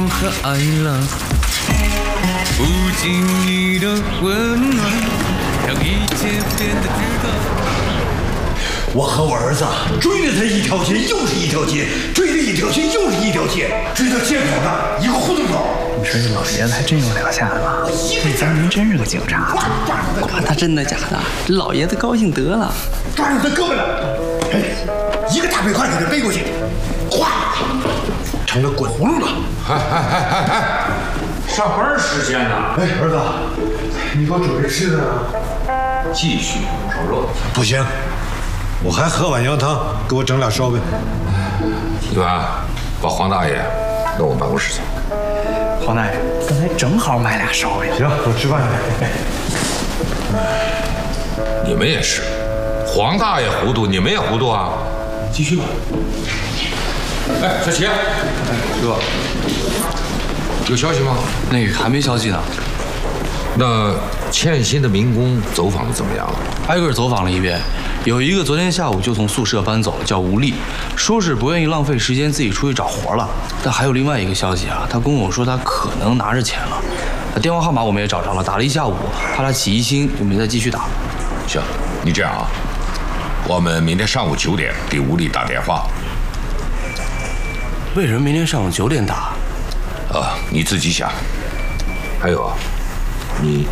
和爱了，不经意的温暖，让一切变得值得。 我和我儿子追了他一条街又是一条街，追了一条街又是一条街，追到街口那一个胡同口。 你说这老爷子还真有两下子啊！这咱您真是个警察。 管他真的假的，这老爷子高兴得了。 抓住他胳膊了，哎，一个大背块给他背过去，咵，成了滚葫芦了。 上班时间呢？ 哎，儿子，你给我准备吃的啊？ 继续烧肉。 不行，我还喝碗羊汤，给我整俩烧饼。 一凡，把黄大爷弄我办公室去。 黄大爷，刚才正好买俩烧饼。 行，我吃饭去。 你们也是，黄大爷糊涂，你们也糊涂啊！继续吧。哎，小齐， 哥， 有消息吗？ 那个还没消息呢。 那欠薪的民工走访的怎么样了？ 挨个走访了一遍，有一个昨天下午就从宿舍搬走了，叫吴丽，说是不愿意浪费时间自己出去找活了。但还有另外一个消息啊，他跟我说他可能拿着钱了，电话号码我们也找着了，打了一下午，怕他起疑心，就没再继续打。 行，你这样啊，我们明天上午9点给吴丽打电话。 为什么明天上午9点打？ 你自己想。还有啊，你